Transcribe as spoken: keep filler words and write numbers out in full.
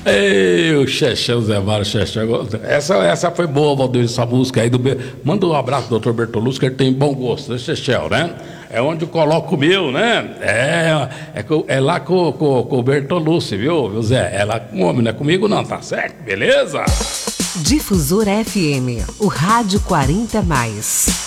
Ei, o Chechão, Zé Mário, Chechão. Essa, essa foi boa, Valdir, essa música aí. Do... Manda um abraço pro doutor Bertolucci, que ele tem bom gosto, né, Chechão, né? É onde eu coloco o meu, né? É, é, é lá com, com, com o Bertolucci, viu, viu, Zé? É lá com o homem, não é comigo não, tá certo? Beleza? Difusora F M, o rádio quarenta mais.